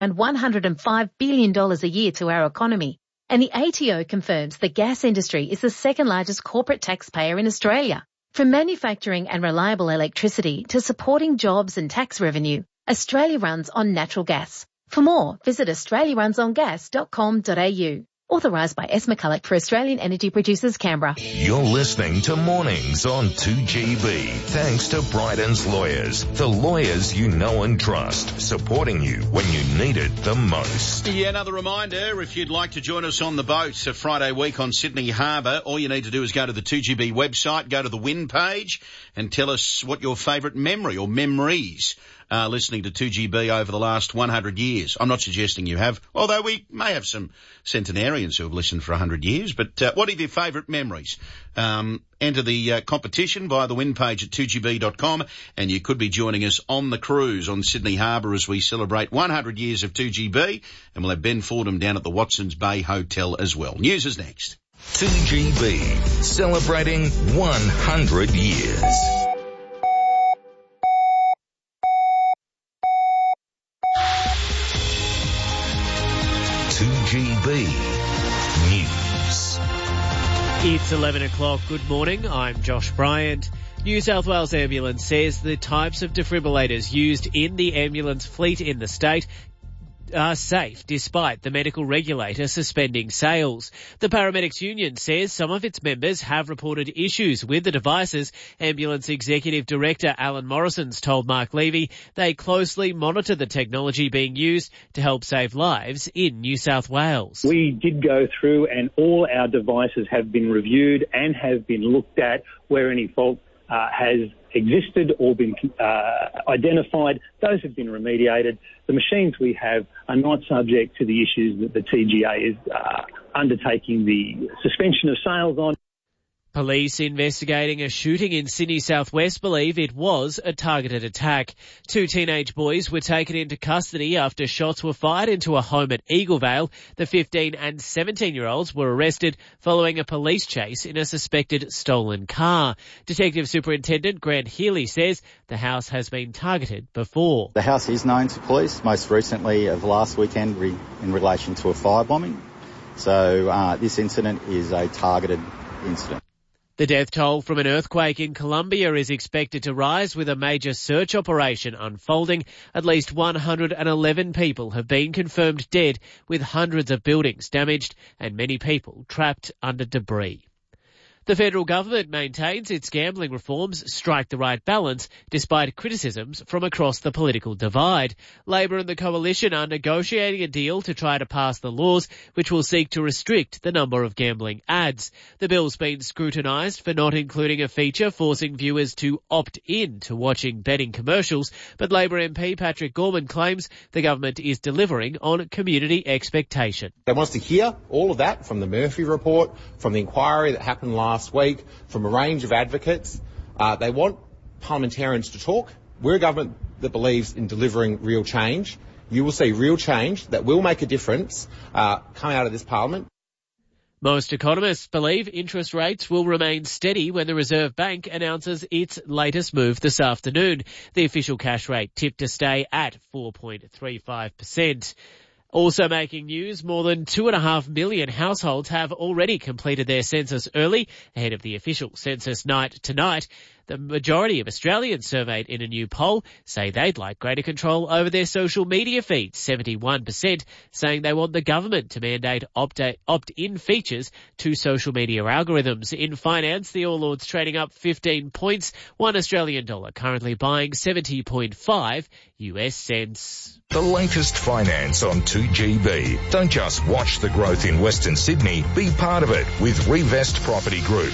and $105 billion a year to our economy. And the ATO confirms the gas industry is the second largest corporate taxpayer in Australia. From manufacturing and reliable electricity to supporting jobs and tax revenue, Australia runs on natural gas. For more, visit australiarunsongas.com.au. Authorised by S. McCulloch for Australian Energy Producers, Canberra. You're listening to Mornings on 2GB. Thanks to Bryden's Lawyers, the lawyers you know and trust, supporting you when you need it the most. Yeah, another reminder, if you'd like to join us on the boat a Friday week on Sydney Harbour, all you need to do is go to the 2GB website, go to the win page and tell us what your favourite memory or memories listening to 2GB over the last 100 years. I'm not suggesting you have, although we may have some centenarians who have listened for 100 years. But what are your favourite memories? Enter the competition via the win page at 2gb.com, and you could be joining us on the cruise on Sydney Harbour as we celebrate 100 years of 2GB, and we'll have Ben Fordham down at the Watsons Bay Hotel as well. News is next. 2GB, celebrating 100 years. News. It's 11 o'clock. Good morning. I'm Josh Bryant. New South Wales Ambulance says the types of defibrillators used in the ambulance fleet in the state are safe despite the medical regulator suspending sales. The Paramedics Union says some of its members have reported issues with the devices. Ambulance Executive Director Alan Morrison's told Mark Levy they closely monitor the technology being used to help save lives in New South Wales. We did go through and all our devices have been reviewed and have been looked at where any fault has existed or been identified. Those have been remediated. The machines we have are not subject to the issues that the TGA is undertaking the suspension of sales on. Police investigating a shooting in Sydney southwest believe it was a targeted attack. 2 teenage boys were taken into custody after shots were fired into a home at Eaglevale. The 15 and 17-year-olds were arrested following a police chase in a suspected stolen car. Detective Superintendent Grant Healy says the house has been targeted before. The house is known to police, most recently of last weekend in relation to a firebombing. So this incident is a targeted incident. The death toll from an earthquake in Colombia is expected to rise with a major search operation unfolding. At least 111 people have been confirmed dead, with hundreds of buildings damaged and many people trapped under debris. The federal government maintains its gambling reforms strike the right balance despite criticisms from across the political divide. Labor and the Coalition are negotiating a deal to try to pass the laws which will seek to restrict the number of gambling ads. The bill's been scrutinised for not including a feature forcing viewers to opt in to watching betting commercials, but Labor MP Patrick Gorman claims the government is delivering on community expectation. They want us to hear all of that from the Murphy report, from the inquiry that happened last week, from a range of advocates. They want parliamentarians to talk. We're a government that believes in delivering real change. You will see real change that will make a difference come out of this parliament. Most economists believe interest rates will remain steady when the Reserve Bank announces its latest move this afternoon. The official cash rate tipped to stay at 4.35%. Also making news, more than 2.5 million households have already completed their census early ahead of the official census night tonight. The majority of Australians surveyed in a new poll say they'd like greater control over their social media feeds, 71% saying they want the government to mandate opt-in features to social media algorithms. In finance, the All Ords trading up 15 points, $1 Australian dollar currently buying 70.5 US cents. The latest finance on 2GB. Don't just watch the growth in Western Sydney, be part of it with Revest Property Group,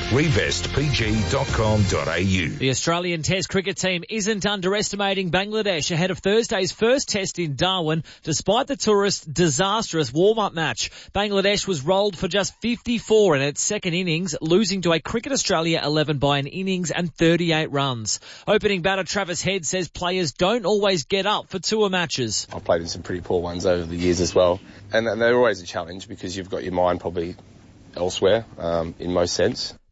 revestpg.com.au. The Australian Test cricket team isn't underestimating Bangladesh ahead of Thursday's first test in Darwin, despite the tourists' disastrous warm-up match. Bangladesh was rolled for just 54 in its second innings, losing to a Cricket Australia 11 by an innings and 38 runs. Opening batter Travis Head says players don't always get up for tour matches. I've played in some pretty poor ones over the years as well, and they're always a challenge because you've got your mind probably elsewhere in most sense.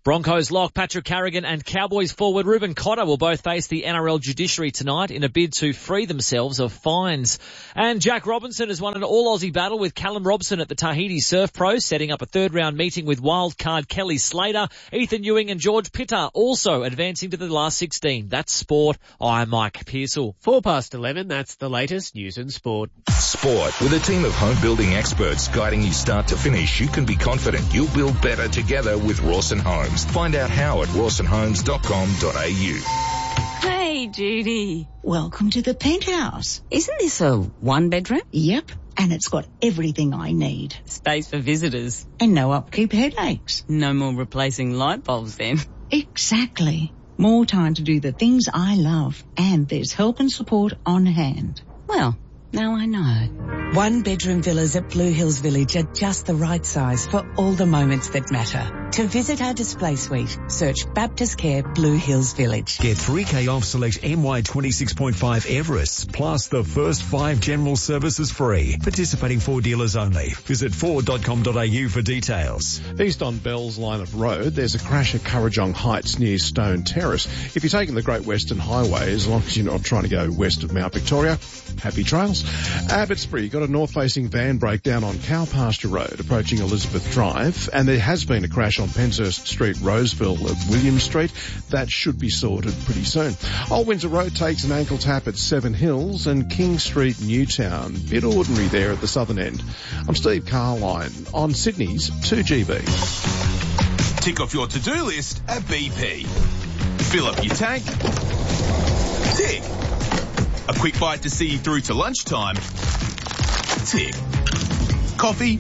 Broncos lock Patrick Carrigan and Cowboys forward Ruben Cotter will both face the NRL judiciary tonight in a bid to free themselves of fines. And Jack Robinson has won an all-Aussie battle with Callum Robson at the Tahiti Surf Pro, setting up a third-round meeting with wildcard Kelly Slater. Ethan Ewing and George Pitta also advancing to the last 16. That's sport. I'm Mike Pearsall. 11, that's the latest news and sport. Sport. With a team of home building experts guiding you start to finish, you can be confident you'll build better together with Rawson Homes. Find out how at rawsonhomes.com.au. Hey, Judy. Welcome to the penthouse. Isn't this a one-bedroom? Yep. And it's got everything I need. Space for visitors. And no upkeep headaches. No more replacing light bulbs then. Exactly. More time to do the things I love. And there's help and support on hand. Well, now I know. One-bedroom villas at Blue Hills Village are just the right size for all the moments that matter. To visit our display suite, search Baptist Care Blue Hills Village. Get 3K off select MY 26.5 Everests, plus the first 5 general services free. Participating Ford dealers only. Visit Ford.com.au for details. East on Bells line of road, there's a crash at Currajong Heights near Stone Terrace. If you're taking the Great Western Highway, as long as you're not trying to go west of Mount Victoria, happy trails. Abbotsbury got a north-facing van breakdown on Cow Pasture Road approaching Elizabeth Drive, and there has been a crash on Penshurst Street, Roseville at William Street. That should be sorted pretty soon. Old Windsor Road takes an ankle tap at Seven Hills, and King Street, Newtown. Bit ordinary there at the southern end. I'm Steve Carline on Sydney's 2GB. Tick off your to-do list at BP. Fill up your tank. Tick. A quick bite to see you through to lunchtime. Tick. Coffee.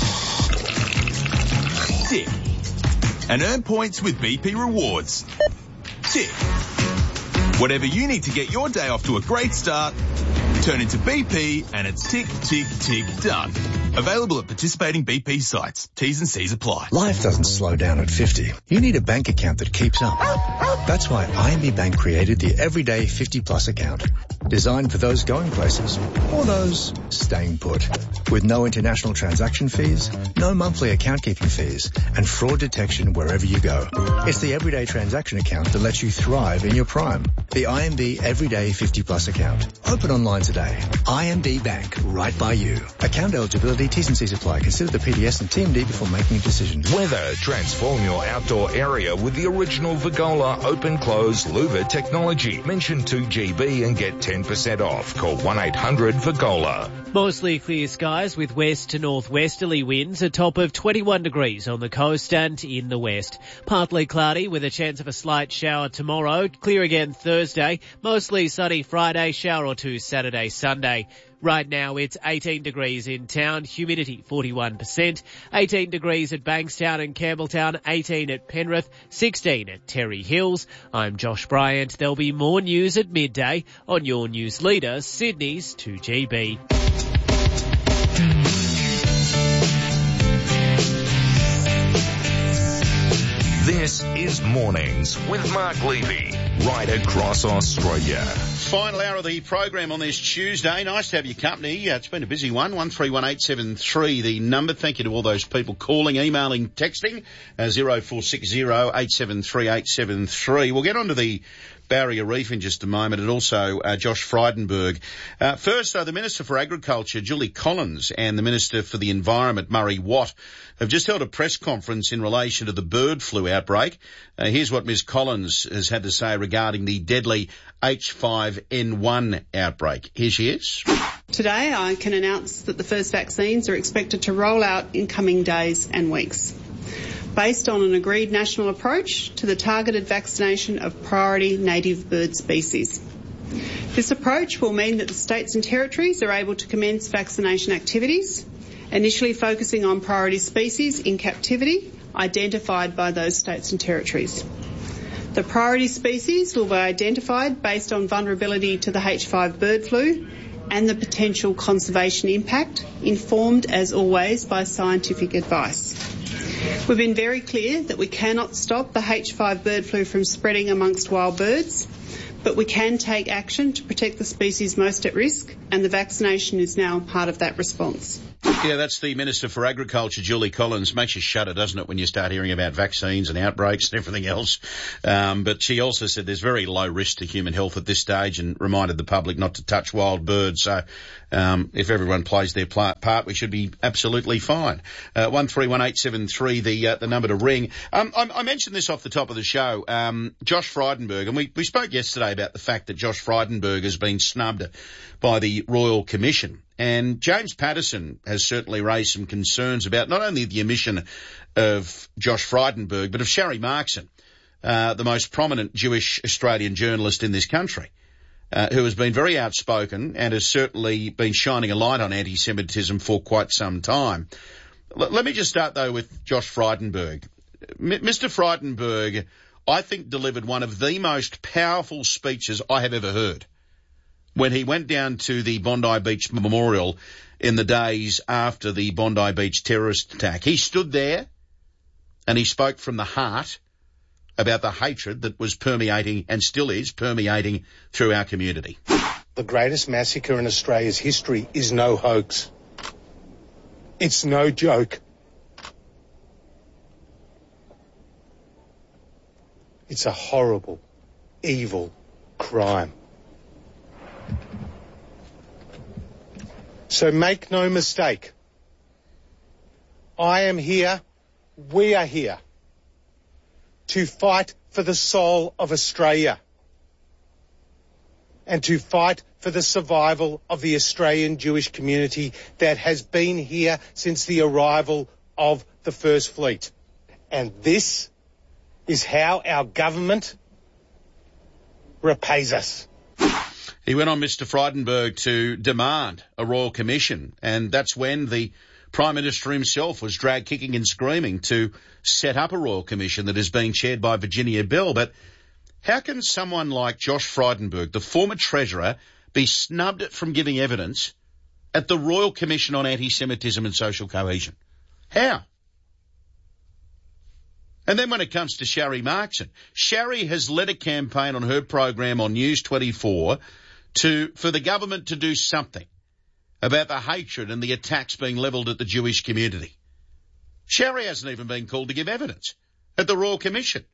Tick. And earn points with BP Rewards. Tick. Whatever you need to get your day off to a great start, turn into BP and it's tick, tick, tick, done. Available at participating BP sites. T's and C's apply. Life doesn't slow down at 50. You need a bank account that keeps up. That's why IMB Bank created the Everyday 50 Plus account. Designed for those going places or those staying put. With no international transaction fees, no monthly account keeping fees, and fraud detection wherever you go. It's the everyday transaction account that lets you thrive in your prime. The IMB Everyday 50 Plus account. Open online today. IMB Bank, right by you. Account eligibility, T's and C's apply. Consider the PDS and TMD before making a decision. Weather. Transform your outdoor area with the original Vigola open-close louver technology. Mention 2GB and get 10% off. Call 1-800-VIGOLA. Mostly clear skies with west to northwesterly winds, a top of 21 degrees on the coast and in the west. Partly cloudy with a chance of a slight shower tomorrow. Clear again Thursday. Mostly sunny Friday, shower or two Saturday, Sunday. Right now it's 18 degrees in town, humidity 41%, 18 degrees at Bankstown and Campbelltown, 18 at Penrith, 16 at Terry Hills. I'm Josh Bryant. There'll be more news at midday on your news leader, Sydney's 2GB. This is Mornings with Mark Levy, right across Australia. Final hour of the program on this Tuesday. Nice to have your company. It's been a busy one. 131873, the number. Thank you to all those people calling, emailing, texting. 0460 873 873. We'll get on to the Barrier Reef in just a moment, and also Josh Frydenberg. First, the Minister for Agriculture, Julie Collins, and the Minister for the Environment, Murray Watt, have just held a press conference in relation to the bird flu outbreak. Here's what Ms Collins has had to say regarding the deadly H5N1 outbreak. Here she is. Today, I can announce that the first vaccines are expected to roll out in coming days and weeks, based on an agreed national approach to the targeted vaccination of priority native bird species. This approach will mean that the states and territories are able to commence vaccination activities, initially focusing on priority species in captivity identified by those states and territories. The priority species will be identified based on vulnerability to the H5 bird flu and the potential conservation impact, informed as always by scientific advice. We've been very clear that we cannot stop the H5 bird flu from spreading amongst wild birds, But we can take action to protect the species most at risk, and the vaccination is now part of that response. Yeah, that's the Minister for Agriculture, Julie Collins. Makes you shudder, doesn't it, when you start hearing about vaccines and outbreaks and everything else. But she also said there's very low risk to human health at this stage and reminded the public not to touch wild birds. So if everyone plays their part, we should be absolutely fine. 131873, the number to ring. I mentioned this off the top of the show. Josh Frydenberg, and we spoke yesterday about the fact that Josh Frydenberg has been snubbed by the Royal Commission. And James Patterson has certainly raised some concerns about not only the omission of Josh Frydenberg, but of Sharri Markson, the most prominent Jewish Australian journalist in this country, who has been very outspoken and has certainly been shining a light on anti-Semitism for quite some time. Let me just start, though, with Josh Frydenberg. Mr. Frydenberg, I think, delivered one of the most powerful speeches I have ever heard when he went down to the Bondi Beach Memorial in the days after the Bondi Beach terrorist attack. He stood there and he spoke from the heart about the hatred that was permeating and still is permeating through our community. The greatest massacre in Australia's history is no hoax. It's no joke. It's a horrible, evil crime. So make no mistake. I am here, we are here, to fight for the soul of Australia and to fight for the survival of the Australian Jewish community that has been here since the arrival of the First Fleet. And this is how our government repays us. He went on, Mr. Frydenberg, to demand a Royal Commission, and that's when the Prime Minister himself was dragged kicking and screaming to set up a Royal Commission that is being chaired by Virginia Bell. But how can someone like Josh Frydenberg, the former Treasurer, be snubbed from giving evidence at the Royal Commission on Anti-Semitism and Social Cohesion? How? And then when it comes to Sharri Markson, Sharri has led a campaign on her program on News 24 for the government to do something about the hatred and the attacks being levelled at the Jewish community. Sharri hasn't even been called to give evidence at the Royal Commission.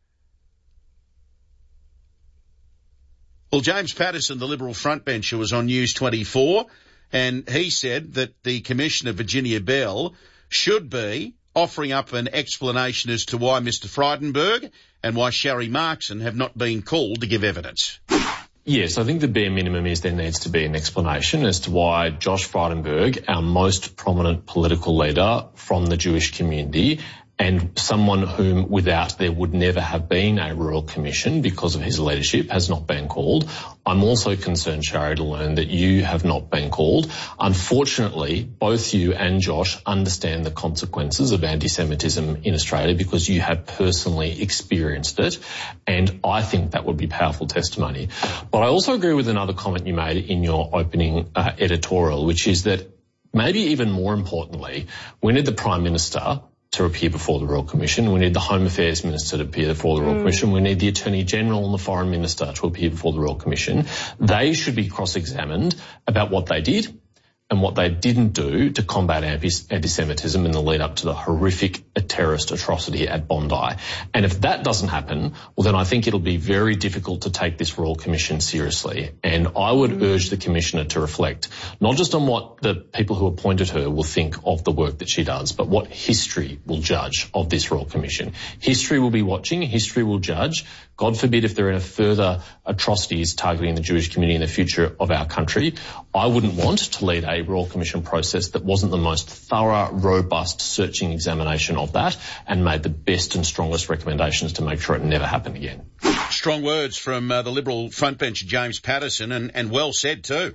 Well, James Patterson, the Liberal frontbencher, was on News 24, and he said that the Commissioner, Virginia Bell, should be offering up an explanation as to why Mr. Frydenberg and why Sharri Markson have not been called to give evidence. Yes, I think the bare minimum is there needs to be an explanation as to why Josh Frydenberg, our most prominent political leader from the Jewish community, and someone whom without there would never have been a Royal Commission because of his leadership, has not been called. I'm also concerned, Sharri, to learn that you have not been called. Unfortunately, both you and Josh understand the consequences of anti-Semitism in Australia because you have personally experienced it, and I think that would be powerful testimony. But I also agree with another comment you made in your opening editorial, which is that maybe even more importantly, we need the Prime Minister to appear before the Royal Commission. We need the Home Affairs Minister to appear before the Royal Commission. We need the Attorney General and the Foreign Minister to appear before the Royal Commission. They should be cross-examined about what they did and what they didn't do to combat anti-Semitism in the lead up to the horrific terrorist atrocity at Bondi. And if that doesn't happen, well, then I think it'll be very difficult to take this Royal Commission seriously. And I would urge the Commissioner to reflect, not just on what the people who appointed her will think of the work that she does, but what history will judge of this Royal Commission. History will be watching, history will judge. God forbid if there are further atrocities targeting the Jewish community in the future of our country. I wouldn't want to lead a Royal Commission process that wasn't the most thorough, robust, searching examination of that and made the best and strongest recommendations to make sure it never happened again. Strong words from the Liberal frontbencher James Patterson, and well said too.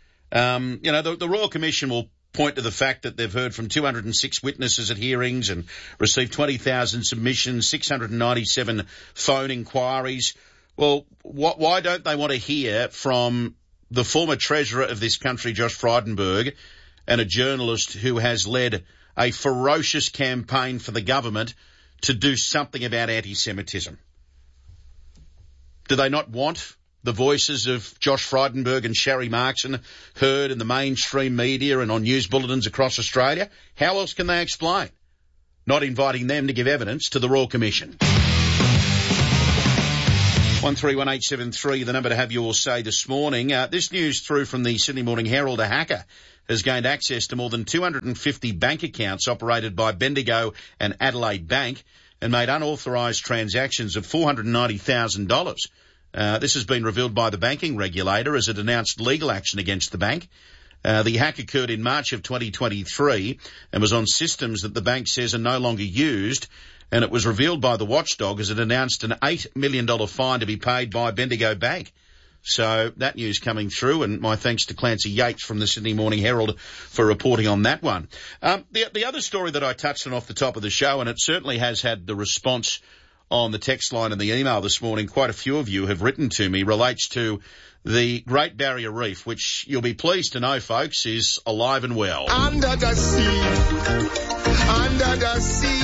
The Royal Commission will point to the fact that they've heard from 206 witnesses at hearings and received 20,000 submissions, 697 phone inquiries. Well, why don't they want to hear from the former Treasurer of this country, Josh Frydenberg, and a journalist who has led a ferocious campaign for the government to do something about anti-Semitism? Do they not want the voices of Josh Frydenberg and Sharry Markson heard in the mainstream media and on news bulletins across Australia? How else can they explain not inviting them to give evidence to the Royal Commission? 131873, the number to have your say this morning. This news through from the Sydney Morning Herald. A hacker has gained access to more than 250 bank accounts operated by Bendigo and Adelaide Bank and made unauthorised transactions of $490,000. This has been revealed by the banking regulator as it announced legal action against the bank. The hack occurred in March of 2023 and was on systems that the bank says are no longer used, and it was revealed by the watchdog as it announced an $8 million fine to be paid by Bendigo Bank. So that news coming through, and my thanks to Clancy Yates from the Sydney Morning Herald for reporting on that one. The other story that I touched on off the top of the show, and it certainly has had the response on the text line and the email this morning, quite a few of you have written to me, relates to the Great Barrier Reef, which you'll be pleased to know, folks, is alive and well. Under the sea,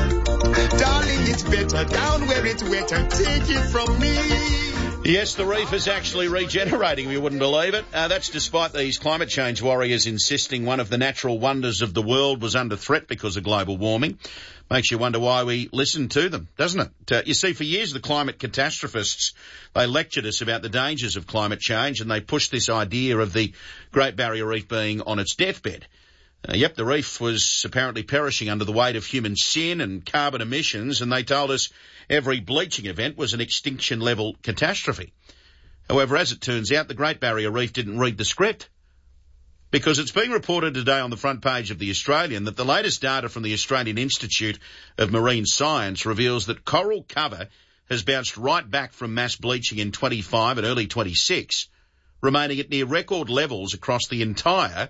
darling, it's better down where it's wetter, take it from me. Yes, the reef is actually regenerating, you wouldn't believe it. That's despite these climate change warriors insisting one of the natural wonders of the world was under threat because of global warming. Makes you wonder why we listen to them, doesn't it? You see, for years the climate catastrophists, they lectured us about the dangers of climate change, and they pushed this idea of the Great Barrier Reef being on its deathbed. The reef was apparently perishing under the weight of human sin and carbon emissions, and they told us every bleaching event was an extinction-level catastrophe. However, as it turns out, the Great Barrier Reef didn't read the script, because it's being reported today on the front page of The Australian that the latest data from the Australian Institute of Marine Science reveals that coral cover has bounced right back from mass bleaching in 25 and early 26, remaining at near record levels across the entire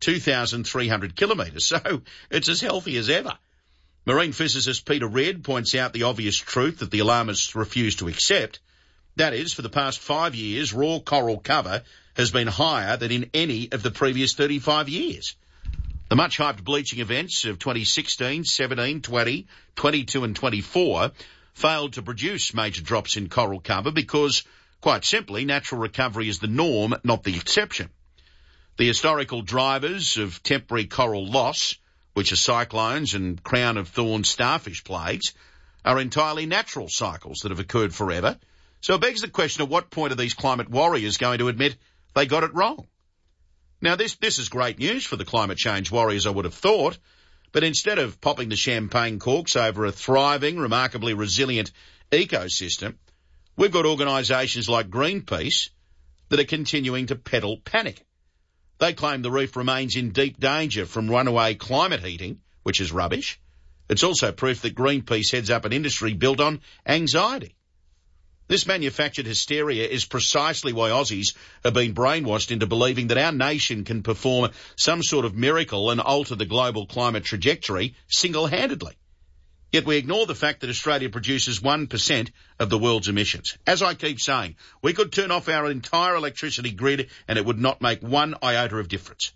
2,300 kilometres, so it's as healthy as ever. Marine physicist Peter Reid points out the obvious truth that the alarmists refuse to accept. That is, for the past 5 years, raw coral cover has been higher than in any of the previous 35 years. The much-hyped bleaching events of 2016, 17, 20, 22 and 24 failed to produce major drops in coral cover because, quite simply, natural recovery is the norm, not the exception. The historical drivers of temporary coral loss, which are cyclones and crown-of-thorns starfish plagues, are entirely natural cycles that have occurred forever. So it begs the question, at what point are these climate warriors going to admit they got it wrong? Now, this is great news for the climate change warriors, I would have thought, but instead of popping the champagne corks over a thriving, remarkably resilient ecosystem, we've got organisations like Greenpeace that are continuing to peddle panic. They claim the reef remains in deep danger from runaway climate heating, which is rubbish. It's also proof that Greenpeace heads up an industry built on anxiety. This manufactured hysteria is precisely why Aussies have been brainwashed into believing that our nation can perform some sort of miracle and alter the global climate trajectory single-handedly. Yet we ignore the fact that Australia produces 1% of the world's emissions. As I keep saying, we could turn off our entire electricity grid and it would not make one iota of difference.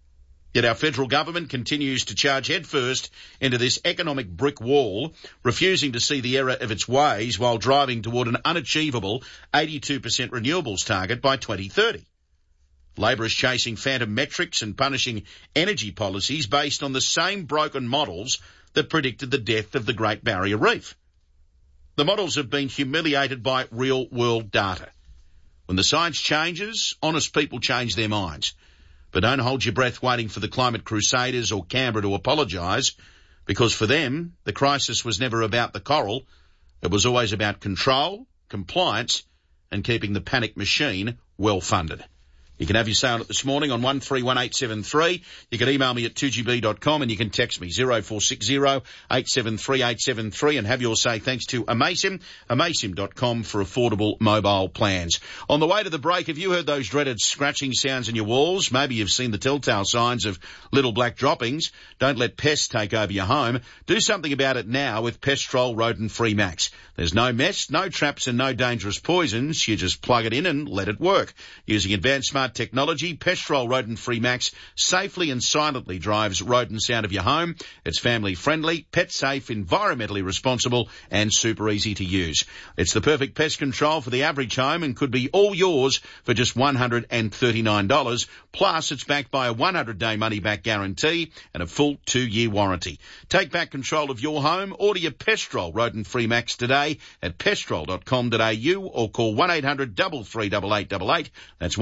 Yet our federal government continues to charge headfirst into this economic brick wall, refusing to see the error of its ways while driving toward an unachievable 82% renewables target by 2030. Labor is chasing phantom metrics and punishing energy policies based on the same broken models that predicted the death of the Great Barrier Reef. The models have been humiliated by real-world data. When the science changes, honest people change their minds. But don't hold your breath waiting for the climate crusaders or Canberra to apologise, because for them, the crisis was never about the coral. It was always about control, compliance, and keeping the panic machine well-funded. You can have your say on it this morning on 131873. You can email me at 2gb.com and you can text me 0460 873 873 and have your say thanks to Amasim, amasim.com for affordable mobile plans. On the way to the break, have you heard those dreaded scratching sounds in your walls? Maybe you've seen the telltale signs of little black droppings. Don't let pests take over your home. Do something about it now with Pestrol Rodent Free Max. There's no mess, no traps and no dangerous poisons. You just plug it in and let it work. Using advanced smart state-of-the-art technology, Pestrol Rodent-Free Max safely and silently drives rodents out of your home. It's family-friendly, pet-safe, environmentally responsible and super easy to use. It's the perfect pest control for the average home and could be all yours for just $139. Plus, it's backed by a 100-day money-back guarantee and a full 2-year warranty. Take back control of your home. Order your Pestrol Rodent-Free Max today at pestrol.com.au or call 1-800-33888. That's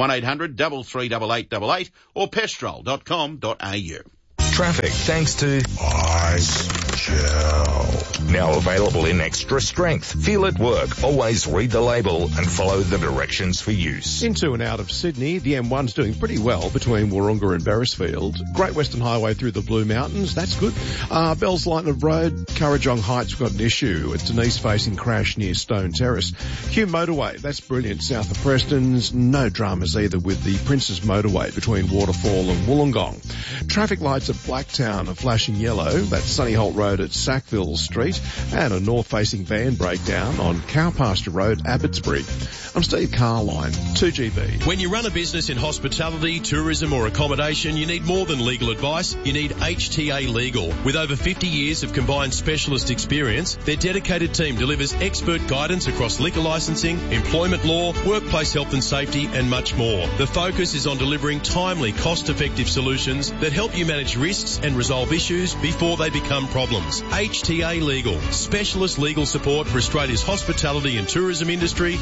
1-800-33888 or pestrol.com.au. Traffic thanks to Ice Gel. Now available in extra strength. Feel it work. Always read the label and follow the directions for use. Into and out of Sydney, the M1's doing pretty well between Wahroonga and Beresfield. Great Western Highway through the Blue Mountains, that's good. Bells Lightning Road, Currajong Heights, we've got an issue. It's Denise facing crash near Stone Terrace. Hume Motorway, that's brilliant. South of Preston's, no dramas either with the Princes Motorway between Waterfall and Wollongong. Traffic lights at Blacktown are flashing yellow. That's Sunny Holt Road at Sackville Street, and a north-facing van breakdown on Cowpasture Road, Abbotsbury. I'm Steve Carline, 2GB. When you run a business in hospitality, tourism or accommodation, you need more than legal advice. You need HTA Legal. With over 50 years of combined specialist experience, their dedicated team delivers expert guidance across liquor licensing, employment law, workplace health and safety, and much more. The focus is on delivering timely, cost-effective solutions that help you manage risks and resolve issues before they become problems. HTA Legal. Specialist legal support for Australia's hospitality and tourism industry.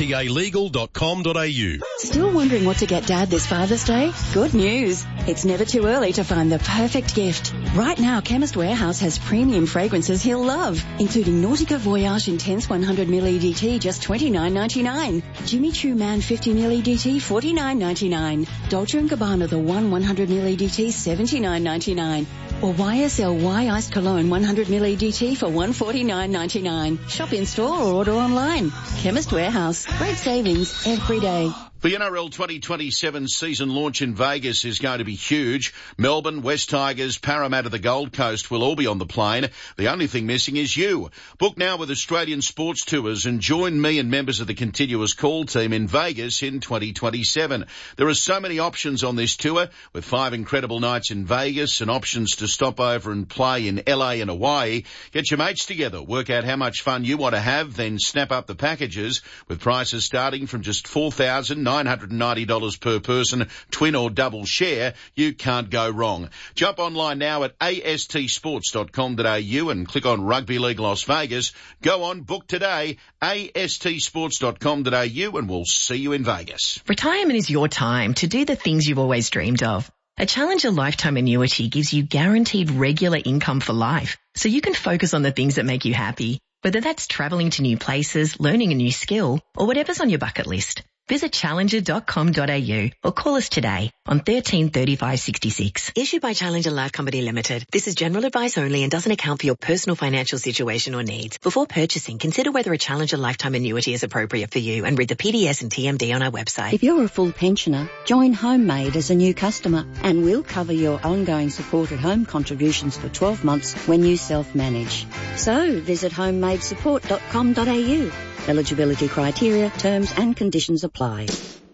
HTAlegal.com.au. Still wondering what to get Dad this Father's Day? Good news. It's never too early to find the perfect gift. Right now, Chemist Warehouse has premium fragrances he'll love, including Nautica Voyage Intense 100ml EDT, just $29.99. Jimmy Choo Man 50ml EDT, $49.99. Dolce & Gabbana The One 100ml EDT, $79.99. Or YSL Y Iced Cologne 100ml EDT for $149.99. Shop in store or order online. Chemist Warehouse. Great savings every day. The NRL 2027 season launch in Vegas is going to be huge. Melbourne, West Tigers, Parramatta, the Gold Coast will all be on the plane. The only thing missing is you. Book now with Australian Sports Tours and join me and members of the Continuous Call team in Vegas in 2027. There are so many options on this tour, with 5 incredible nights in Vegas and options to stop over and play in LA and Hawaii. Get your mates together, work out how much fun you want to have, then snap up the packages with prices starting from just $4,990 per person, twin or double share. You can't go wrong. Jump online now at astsports.com.au and click on Rugby League Las Vegas. Go on, book today, astsports.com.au, and we'll see you in Vegas. Retirement is your time to do the things you've always dreamed of. A Challenger lifetime annuity gives you guaranteed regular income for life, so you can focus on the things that make you happy, whether that's travelling to new places, learning a new skill, or whatever's on your bucket list. Visit challenger.com.au or call us today on 13 35 66. Issued by Challenger Life Company Limited. This is general advice only and doesn't account for your personal financial situation or needs. Before purchasing, consider whether a Challenger lifetime annuity is appropriate for you and read the PDS and TMD on our website. If you're a full pensioner, join HomeMade as a new customer and we'll cover your ongoing support at home contributions for 12 months when you self-manage. So visit homemadesupport.com.au. Eligibility criteria, terms and conditions apply.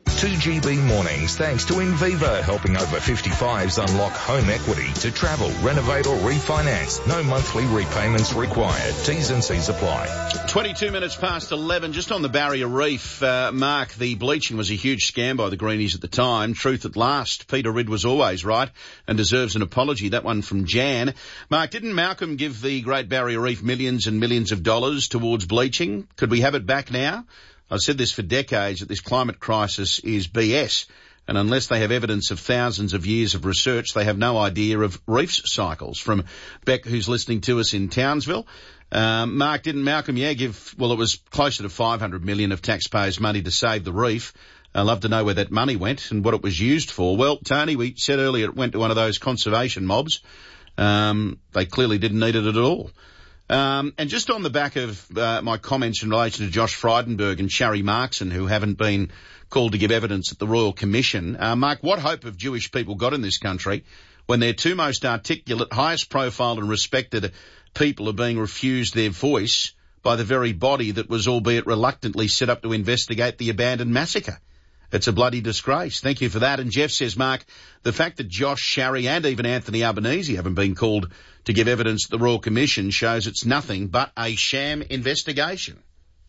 2GB Mornings, thanks to Inviva, helping over 55s unlock home equity to travel, renovate or refinance. No monthly repayments required. T's and C's apply. 22 minutes past 11, just on the Barrier Reef. Mark, the bleaching was a huge scam by the Greenies at the time. Truth at last. Peter Ridd was always right and deserves an apology. That one from Jan. Mark, didn't Malcolm give the Great Barrier Reef millions and millions of dollars towards bleaching? Could we have it back now? I've said this for decades, that this climate crisis is BS. And unless they have evidence of thousands of years of research, they have no idea of reef cycles. From Beck, who's listening to us in Townsville. Mark, didn't Malcolm, give, well, it was closer to $500 million of taxpayers' money to save the reef. I'd love to know where that money went and what it was used for. Well, Tony, we said earlier it went to one of those conservation mobs. They clearly didn't need it at all. And just on the back of my comments in relation to Josh Frydenberg and Sharry Markson, who haven't been called to give evidence at the Royal Commission, Mark, what hope have Jewish people got in this country when their two most articulate, highest profile and respected people are being refused their voice by the very body that was, albeit reluctantly, set up to investigate the abandoned massacre? It's a bloody disgrace. Thank you for that. And Jeff says, Mark, the fact that Josh Sharry and even Anthony Albanese haven't been called to give evidence at the Royal Commission shows it's nothing but a sham investigation.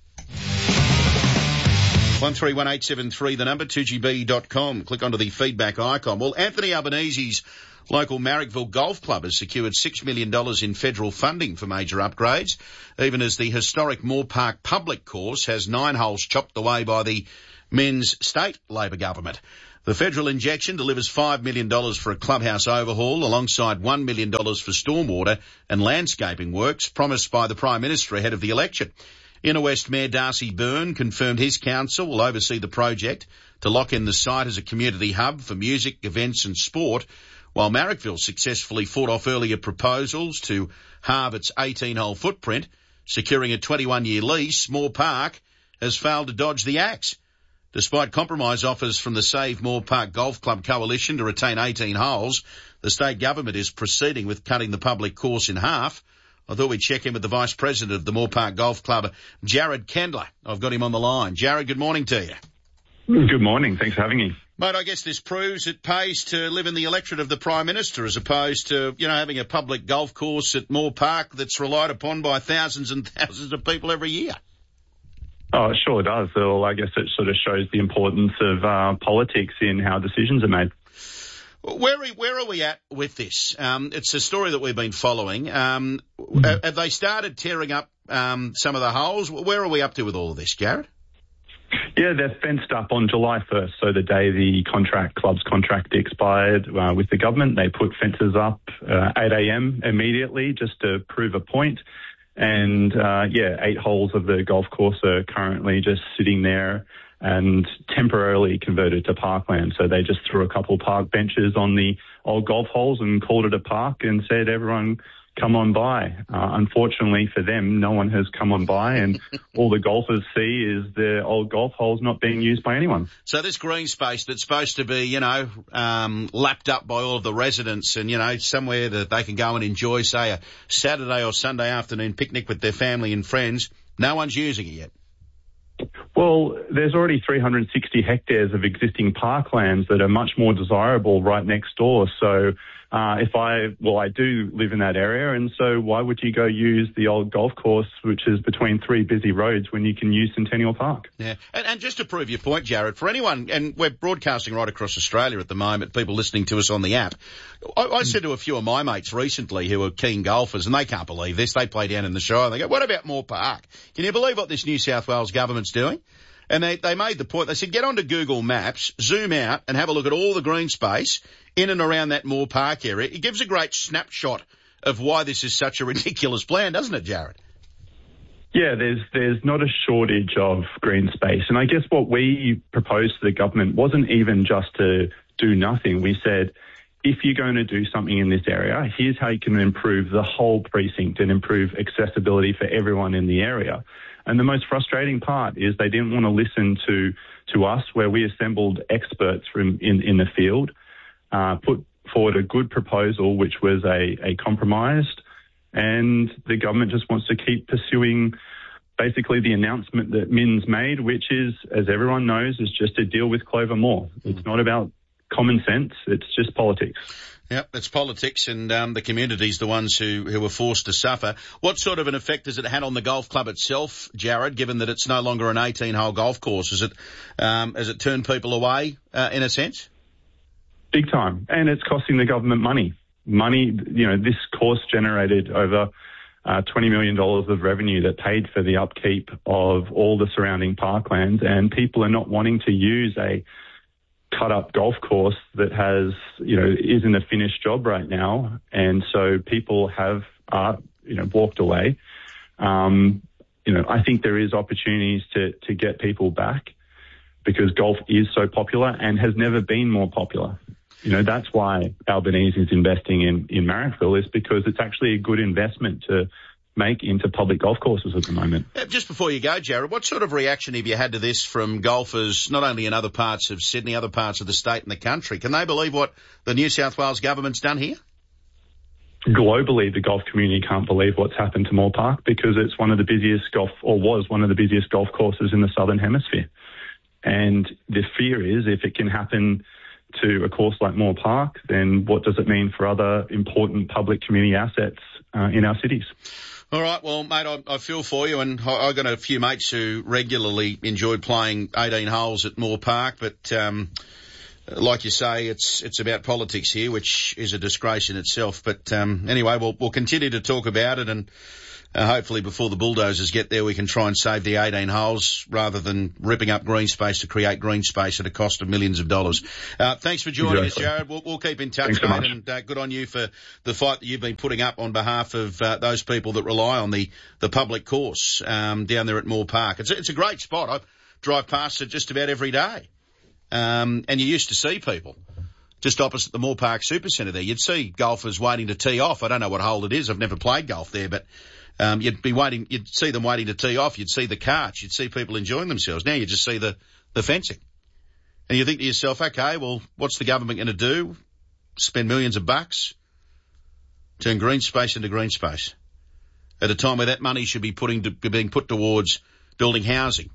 131873, the number, 2GB.com. Click onto the feedback icon. Well, Anthony Albanese's local Marrickville Golf Club has secured $6 million in federal funding for major upgrades, even as the historic Moore Park public course has 9 holes chopped away by the Men's state Labor government. The federal injection delivers $5 million for a clubhouse overhaul alongside $1 million for stormwater and landscaping works promised by the Prime Minister ahead of the election. Inner West Mayor Darcy Byrne confirmed his council will oversee the project to lock in the site as a community hub for music, events and sport, while Marrickville successfully fought off earlier proposals to halve its 18-hole footprint, securing a 21-year lease. Moore Park has failed to dodge the axe. Despite compromise offers from the Save Moore Park Golf Club Coalition to retain 18 holes, the state government is proceeding with cutting the public course in half. I thought we'd check in with the Vice President of the Moore Park Golf Club, Jared Kendler. I've got him on the line. Jared, good morning to you. Good morning. Thanks for having me. Mate, I guess this proves it pays to live in the electorate of the Prime Minister as opposed to, having a public golf course at Moore Park that's relied upon by thousands and thousands of people every year. Oh, it sure does. Well, I guess it sort of shows the importance of politics in how decisions are made. Where are we at with this? It's a story that we've been following. Have they started tearing up some of the holes? Where are we up to with all of this, Jared? Yeah, they're fenced up on July 1st, so the day the club's contract expired with the government. They put fences up 8 a.m. immediately just to prove a point. And, 8 holes of the golf course are currently just sitting there and temporarily converted to parkland. So they just threw a couple park benches on the old golf holes and called it a park and said, everyone come on by. Unfortunately for them, no one has come on by, and all the golfers see is the old golf holes not being used by anyone. So this green space that's supposed to be, lapped up by all of the residents and, somewhere that they can go and enjoy, say, a Saturday or Sunday afternoon picnic with their family and friends, no one's using it yet. Well, there's already 360 hectares of existing parklands that are much more desirable right next door. So I do live in that area, and so why would you go use the old golf course, which is between 3 busy roads, when you can use Centennial Park? Yeah, and just to prove your point, Jared, for anyone, and we're broadcasting right across Australia at the moment, people listening to us on the app, I said to a few of my mates recently who are keen golfers, and they can't believe this, they play down in the Shire, and they go, what about Moore Park? Can you believe what this New South Wales government's doing? And they made the point, they said, get onto Google Maps, zoom out and have a look at all the green space in and around that Moore Park area. It gives a great snapshot of why this is such a ridiculous plan, doesn't it, Jared? Yeah, there's not a shortage of green space. And I guess what we proposed to the government wasn't even just to do nothing. We said, if you're going to do something in this area, here's how you can improve the whole precinct and improve accessibility for everyone in the area. And the most frustrating part is they didn't want to listen to us, where we assembled experts from in the field, put forward a good proposal, which was a compromised, and the government just wants to keep pursuing basically the announcement that Min's made, which is, as everyone knows, is just to deal with Clover Moore. It's not about common sense, it's just politics. Yep, it's politics, and the community's the ones who were forced to suffer. What sort of an effect has it had on the golf club itself, Jared, given that it's no longer an 18-hole golf course? Has it turned people away, in a sense? Big time, and it's costing the government money. This course generated over $20 million of revenue that paid for the upkeep of all the surrounding parklands, and people are not wanting to use a cut-up golf course that isn't a finished job right now, and so people have walked away. I think there is opportunities to get people back, because golf is so popular and has never been more popular. That's why Albanese is investing in Marrickville, is because it's actually a good investment to make into public golf courses at the moment. Just before you go, Jared, what sort of reaction have you had to this from golfers, not only in other parts of Sydney, other parts of the state and the country? Can they believe what the New South Wales government's done here? Globally, the golf community can't believe what's happened to Moore Park, because it's was one of the busiest golf courses in the Southern Hemisphere. And the fear is if it can happen to a course like Moore Park, then what does it mean for other important public community assets in our cities? All right, well, mate, I feel for you, and I've got a few mates who regularly enjoyed playing 18 holes at Moore Park, but like you say, it's about politics here, which is a disgrace in itself. But anyway, we'll continue to talk about it, and hopefully before the bulldozers get there, we can try and save the 18 holes rather than ripping up green space to create green space at a cost of millions of dollars. Thanks for joining us, Jared. We'll keep in touch, mate, and good on you for the fight that you've been putting up on behalf of those people that rely on the public course down there at Moore Park. It's a great spot. I drive past it just about every day. And you used to see people just opposite the Moore Park Supercentre there. You'd see golfers waiting to tee off. I don't know what hole it is. I've never played golf there, but you'd see them waiting to tee off. You'd see the carts. You'd see people enjoying themselves. Now you just see the fencing. And you think to yourself, okay, well, what's the government going to do? Spend millions of bucks? Turn green space into green space at a time where that money should be being put towards building housing,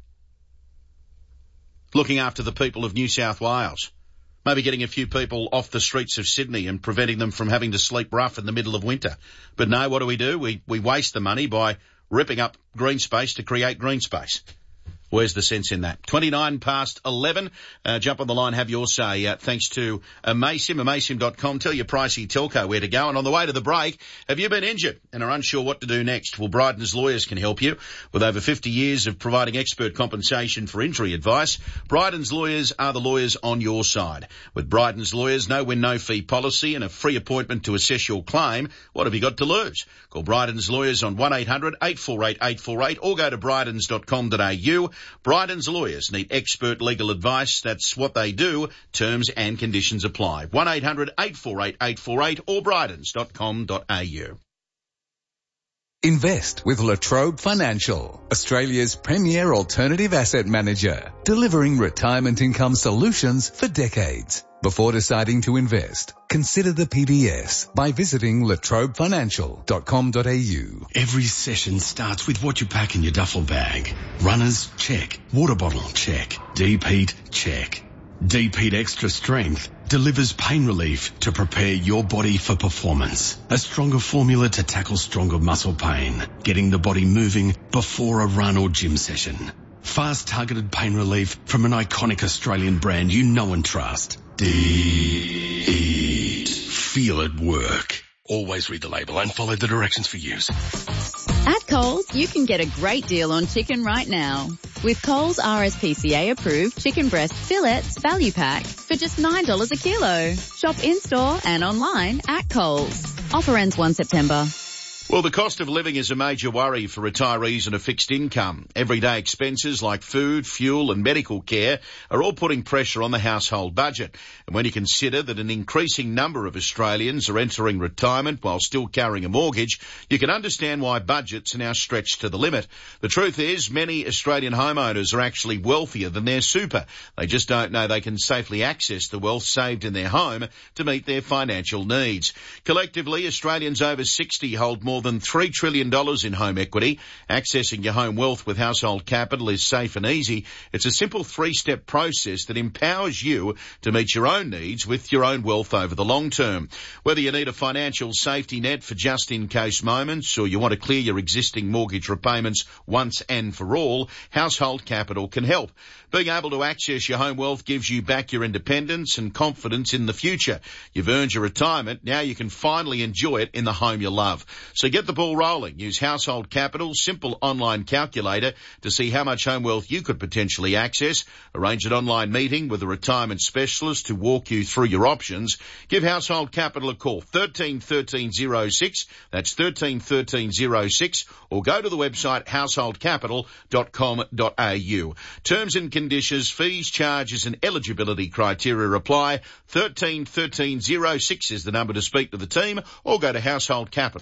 looking after the people of New South Wales, maybe getting a few people off the streets of Sydney and preventing them from having to sleep rough in the middle of winter. But no, what do? We waste the money by ripping up green space to create green space. Where's the sense in that? 11:29. Jump on the line, have your say. Thanks to Amaysim, Amaysim.com. Tell your pricey telco where to go. And on the way to the break, have you been injured and are unsure what to do next? Well, Bryden's Lawyers can help you. With over 50 years of providing expert compensation for injury advice, Bryden's Lawyers are the lawyers on your side. With Bryden's Lawyers, no win, no fee policy and a free appointment to assess your claim. What have you got to lose? Call Bryden's Lawyers on 1-800-848-848 or go to brydens.com.au. Bryden's Lawyers need expert legal advice. That's what they do. Terms and conditions apply. 1-800-848-848 or brydens.com.au. Invest with La Trobe Financial, Australia's premier alternative asset manager, delivering retirement income solutions for decades. Before deciding to invest, consider the PBS by visiting latrobefinancial.com.au. Every session starts with what you pack in your duffel bag. Runners, check. Water bottle, check. Deep heat, check. Deep Heat Extra Strength delivers pain relief to prepare your body for performance. A stronger formula to tackle stronger muscle pain, getting the body moving before a run or gym session. Fast targeted pain relief from an iconic Australian brand you know and trust. Deep. Feel it work. Always read the label and follow the directions for use. At Coles, you can get a great deal on chicken right now. With Coles RSPCA approved chicken breast fillets value pack for just $9 a kilo. Shop in-store and online at Coles. Offer ends 1 September. Well, the cost of living is a major worry for retirees on a fixed income. Everyday expenses like food, fuel and medical care are all putting pressure on the household budget. And when you consider that an increasing number of Australians are entering retirement while still carrying a mortgage, you can understand why budgets are now stretched to the limit. The truth is, many Australian homeowners are actually wealthier than their super. They just don't know they can safely access the wealth saved in their home to meet their financial needs. Collectively, Australians over 60 hold more than $3 trillion in home equity. Accessing your home wealth with Household Capital is safe and easy. It's a simple 3-step process that empowers you to meet your own needs with your own wealth over the long term. Whether you need a financial safety net for just-in-case moments or you want to clear your existing mortgage repayments once and for all, Household Capital can help. Being able to access your home wealth gives you back your independence and confidence in the future. You've earned your retirement. Now you can finally enjoy it in the home you love. So get the ball rolling. Use Household Capital's simple online calculator to see how much home wealth you could potentially access. Arrange an online meeting with a retirement specialist to walk you through your options. Give Household Capital a call, 13 1306. That's 13 1306. Or go to the website householdcapital.com.au. Terms and conditions, fees, charges and eligibility criteria apply. 13 1306 is the number to speak to the team or go to householdcapital.com.au.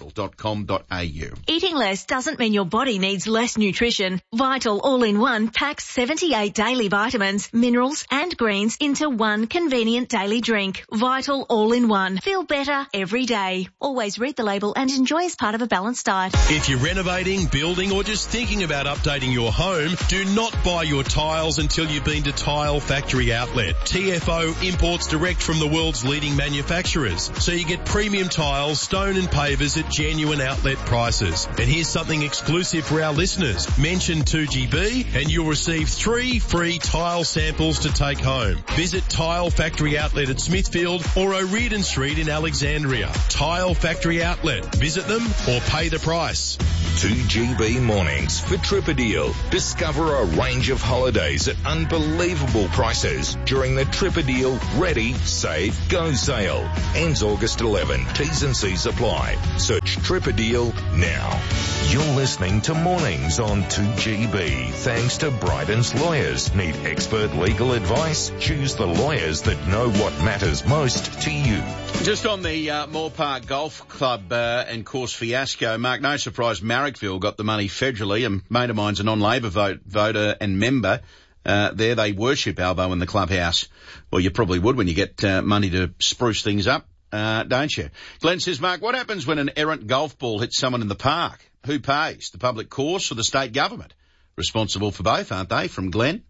vital.com.au. Eating less doesn't mean your body needs less nutrition. Vital All-in-One packs 78 daily vitamins, minerals and greens into one convenient daily drink. Vital All-in-One. Feel better every day. Always read the label and enjoy as part of a balanced diet. If you're renovating, building or just thinking about updating your home, do not buy your tiles until you've been to Tile Factory Outlet. TFO imports direct from the world's leading manufacturers, so you get premium tiles, stone and pavers at genuine outlet prices. And here's something exclusive for our listeners. Mention 2GB and you'll receive 3 free tile samples to take home. Visit Tile Factory Outlet at Smithfield or O'Riordan Street in Alexandria. Tile Factory Outlet. Visit them or pay the price. 2GB mornings for Tripadeal. Discover a range of holidays at unbelievable prices during the Tripadeal Ready, Save, Go sale. Ends August 11. T's and C's apply. Search Tripadeal now. You're listening to Mornings on 2GB. Thanks to Bryden's Lawyers. Need expert legal advice? Choose the lawyers that know what matters most to you. Just on the Moore Park Golf Club and course fiasco, Mark, no surprise Marrickville got the money federally. A mate of mine's a non-Labor voter and member. There they worship Albo in the clubhouse. Well, you probably would when you get money to spruce things up, don't you? Glenn says, Mark, what happens when an errant golf ball hits someone in the park? Who pays? The public course or the state government? Responsible for both, aren't they? From Glenn.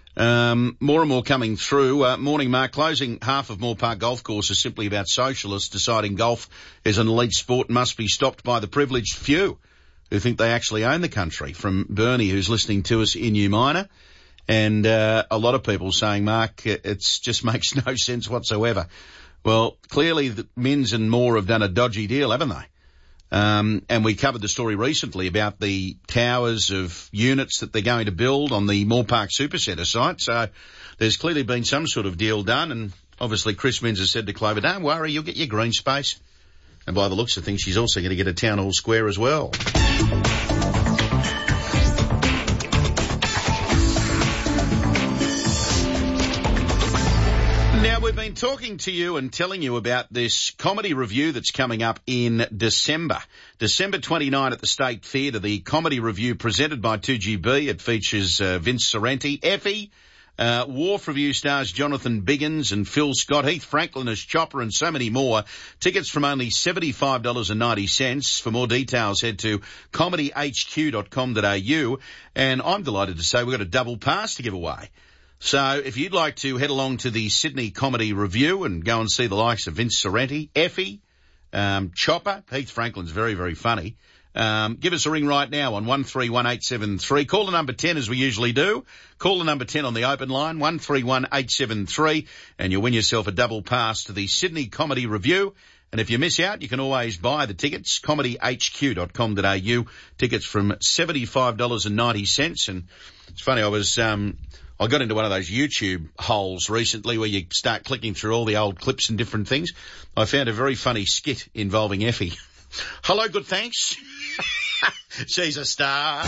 More and more coming through. Morning, Mark. Closing half of Moore Park Golf Course is simply about socialists deciding golf is an elite sport and must be stopped by the privileged few who think they actually own the country. From Bernie, who's listening to us in New Minor. And a lot of people saying, Mark, it just makes no sense whatsoever. Well, clearly the Minns and Moore have done a dodgy deal, haven't they? And we covered the story recently about the towers of units that they're going to build on the Moore Park Supercentre site. So there's clearly been some sort of deal done. And obviously Chris Minns has said to Clover, don't worry, you'll get your green space. And by the looks of things, she's also going to get a town hall square as well. Now, we've been talking to you and telling you about this comedy review that's coming up in December. December 29 at the State Theatre, the comedy review presented by 2GB. It features Vince Sorrenti, Effie, Wharf Review stars Jonathan Biggins and Phil Scott, Heath Franklin as Chopper and so many more. Tickets from only $75.90. For more details, head to comedyhq.com.au. And I'm delighted to say we've got a double pass to give away. So if you'd like to head along to the Sydney Comedy Review and go and see the likes of Vince Sorrenti, Effie, Chopper, Heath Franklin's very, very funny, give us a ring right now on 131873. Call the number 10 as we usually do. Call the number 10 on the open line, 131873, and you'll win yourself a double pass to the Sydney Comedy Review. And if you miss out, you can always buy the tickets, comedyhq.com.au, tickets from $75.90. And it's funny, I got into one of those YouTube holes recently where you start clicking through all the old clips and different things. I found a very funny skit involving Effie. Hello, good thanks. She's a star.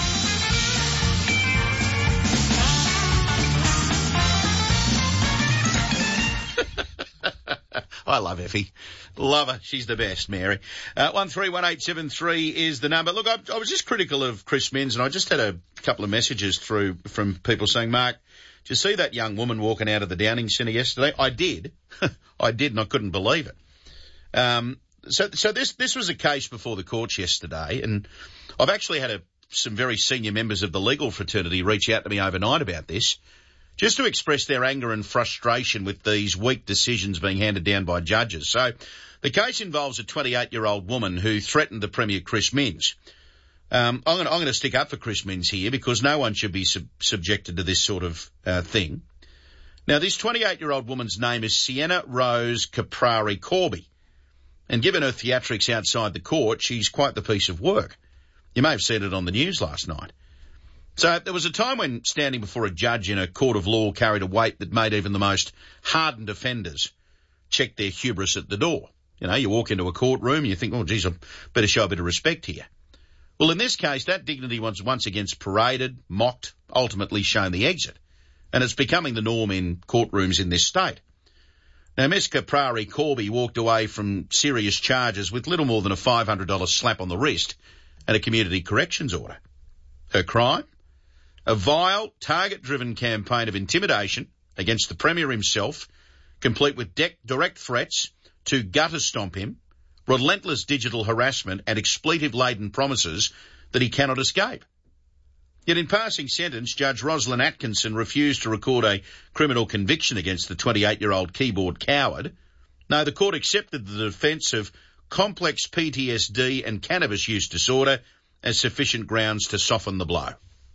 I love Effie. Love her. She's the best, Mary. 131873 is the number. Look, I was just critical of Chris Minns, and I just had a couple of messages through from people saying, Mark, did you see that young woman walking out of the Downing Centre yesterday? I did. I did, and I couldn't believe it. So this was a case before the courts yesterday, and I've actually had some very senior members of the legal fraternity reach out to me overnight about this, just to express their anger and frustration with these weak decisions being handed down by judges. So the case involves a 28-year-old woman who threatened the Premier Chris Minns. I'm going to stick up for Chris Minns here because no one should be subjected to this sort of thing. Now, this 28-year-old woman's name is Sienna Rose Caprari Corby. And given her theatrics outside the court, she's quite the piece of work. You may have seen it on the news last night. So there was a time when standing before a judge in a court of law carried a weight that made even the most hardened offenders check their hubris at the door. You know, you walk into a courtroom, you think, oh, geez, I better show a bit of respect here. Well, in this case, that dignity was once again paraded, mocked, ultimately shown the exit. And it's becoming the norm in courtrooms in this state. Now, Miss Caprari Corby walked away from serious charges with little more than a $500 slap on the wrist and a community corrections order. Her crime? A vile, target-driven campaign of intimidation against the Premier himself, complete with direct threats to gutter stomp him, relentless digital harassment and expletive-laden promises that he cannot escape. Yet in passing sentence, Judge Rosalind Atkinson refused to record a criminal conviction against the 28-year-old keyboard coward. No, the court accepted the defence of complex PTSD and cannabis use disorder as sufficient grounds to soften the blow.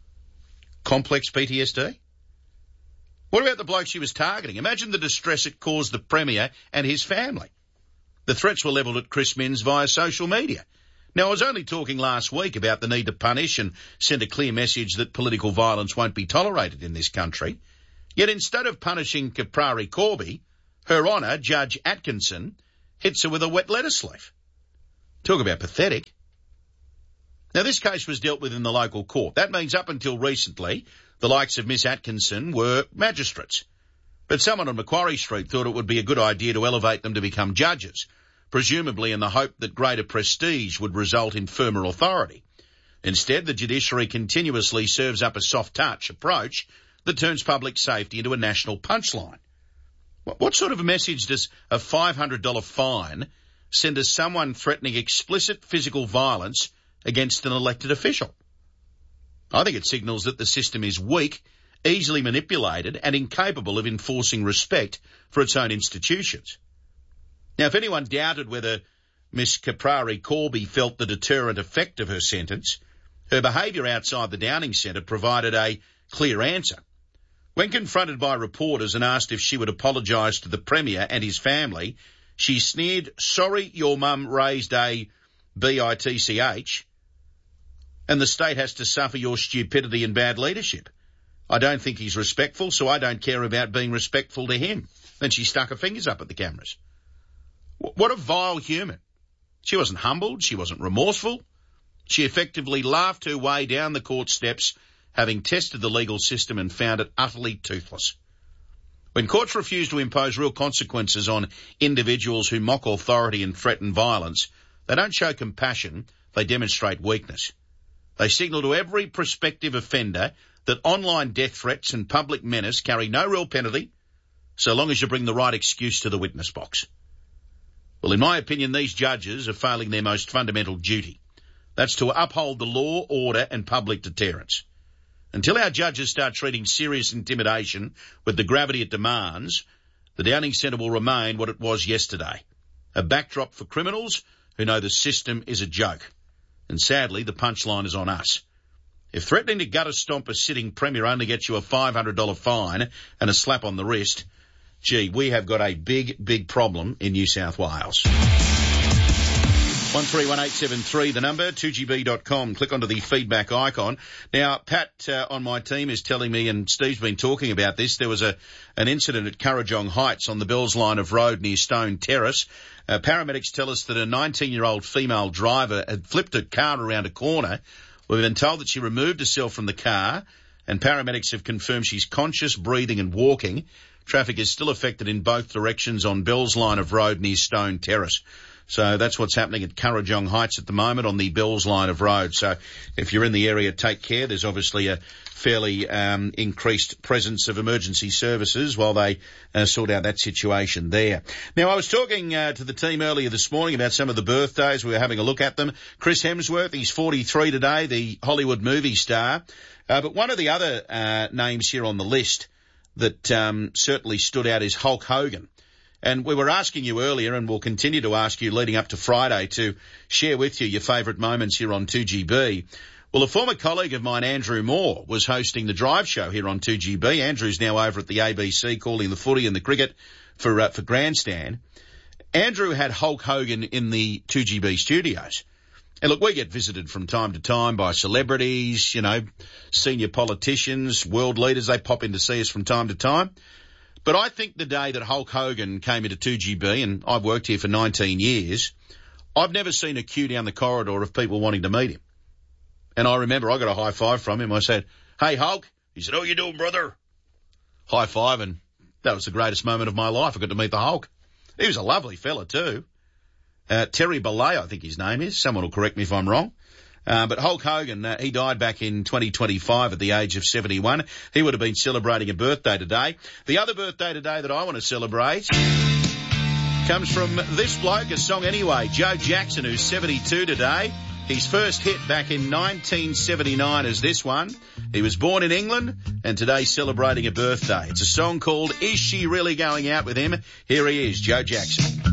Complex PTSD? What about the bloke she was targeting? Imagine the distress it caused the Premier and his family. The threats were levelled at Chris Minns via social media. Now, I was only talking last week about the need to punish and send a clear message that political violence won't be tolerated in this country. Yet instead of punishing Caprari Corby, Her Honour, Judge Atkinson, hits her with a wet lettuce leaf. Talk about pathetic. Now, this case was dealt with in the local court. That means up until recently, the likes of Miss Atkinson were magistrates. But someone on Macquarie Street thought it would be a good idea to elevate them to become judges, presumably in the hope that greater prestige would result in firmer authority. Instead, the judiciary continuously serves up a soft-touch approach that turns public safety into a national punchline. What sort of a message does a $500 fine send as someone threatening explicit physical violence against an elected official? I think it signals that the system is weak, easily manipulated and incapable of enforcing respect for its own institutions. Now, if anyone doubted whether Miss Caprari Corby felt the deterrent effect of her sentence, her behaviour outside the Downing Centre provided a clear answer. When confronted by reporters and asked if she would apologise to the Premier and his family, she sneered, "Sorry your mum raised a bitch, and the state has to suffer your stupidity and bad leadership. I don't think he's respectful, so I don't care about being respectful to him." Then she stuck her fingers up at the cameras. What a vile human. She wasn't humbled, she wasn't remorseful. She effectively laughed her way down the court steps, having tested the legal system and found it utterly toothless. When courts refuse to impose real consequences on individuals who mock authority and threaten violence, they don't show compassion, they demonstrate weakness. They signal to every prospective offender that online death threats and public menace carry no real penalty, so long as you bring the right excuse to the witness box. Well, in my opinion, these judges are failing their most fundamental duty. That's to uphold the law, order and public deterrence. Until our judges start treating serious intimidation with the gravity it demands, the Downing Centre will remain what it was yesterday, a backdrop for criminals who know the system is a joke. And sadly, the punchline is on us. If threatening to gutter stomp a sitting Premier only gets you a $500 fine and a slap on the wrist, gee, we have got a big, big problem in New South Wales. 131873, the number, 2gb.com. Click onto the feedback icon. Now, Pat on my team is telling me, and Steve's been talking about this, there was an incident at Currajong Heights on the Bells Line of Road near Stone Terrace. Paramedics tell us that a 19-year-old female driver had flipped a car around a corner. We've been told that she removed herself from the car, and paramedics have confirmed she's conscious, breathing and walking. Traffic is still affected in both directions on Bells Line of Road near Stone Terrace. So that's what's happening at Currajong Heights at the moment on the Bells Line of Road. So if you're in the area, take care. There's obviously a fairly increased presence of emergency services while they sort out that situation there. Now, I was talking to the team earlier this morning about some of the birthdays. We were having a look at them. Chris Hemsworth, he's 43 today, the Hollywood movie star. But one of the other names here on the list that certainly stood out is Hulk Hogan. And we were asking you earlier, and we'll continue to ask you leading up to Friday, to share with you your favourite moments here on 2GB. Well, a former colleague of mine, Andrew Moore, was hosting the Drive Show here on 2GB. Andrew's now over at the ABC calling the footy and the cricket for Grandstand. Andrew had Hulk Hogan in the 2GB studios. And look, we get visited from time to time by celebrities, you know, senior politicians, world leaders. They pop in to see us from time to time. But I think the day that Hulk Hogan came into 2GB, and I've worked here for 19 years, I've never seen a queue down the corridor of people wanting to meet him. And I remember I got a high five from him. I said, "Hey, Hulk." He said, "How you doing, brother?" High five, and That was the greatest moment of my life. I got to meet the Hulk. He was a lovely fella too. Terry Bollea, I think his name is. Someone will correct me if I'm wrong. But Hulk Hogan, he died back in 2025 at the age of 71. He would have been celebrating a birthday today. The other birthday today that I want to celebrate comes from this bloke, a song anyway, Joe Jackson, who's 72 today. His first hit back in 1979 is this one. He was born in England and today's celebrating a birthday. It's a song called Is She Really Going Out With Him? Here he is, Joe Jackson.